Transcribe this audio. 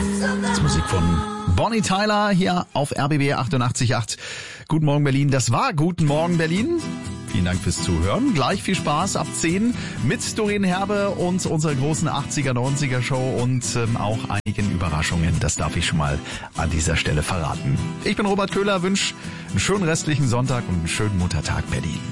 Das ist Musik von Bonnie Tyler hier auf RBB 88.8. Guten Morgen Berlin, das war Guten Morgen Berlin. Vielen Dank fürs Zuhören. Gleich viel Spaß ab 10 mit Doreen Herbe und unserer großen 80er, 90er Show und auch einigen Überraschungen. Das darf ich schon mal an dieser Stelle verraten. Ich bin Robert Köhler, wünsche einen schönen restlichen Sonntag und einen schönen Muttertag Berlin.